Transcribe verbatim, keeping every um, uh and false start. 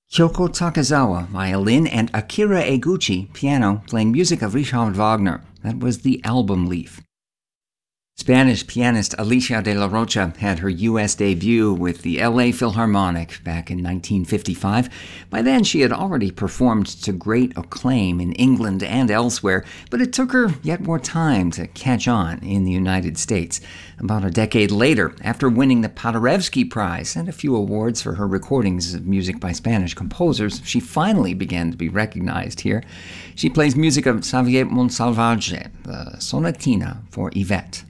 Kyoko Takazawa, violin, and Akira Eguchi, piano, playing music of Richard Wagner. That was the album leaf. Spanish pianist Alicia de la Rocha had her U S debut with the L A Philharmonic back in nineteen fifty-five. By then, she had already performed to great acclaim in England and elsewhere, but it took her yet more time to catch on in the United States. About a decade later, after winning the Paderewski Prize and a few awards for her recordings of music by Spanish composers, she finally began to be recognized here. She plays music of Xavier Monsalvatge, the Sonatina for Yvette.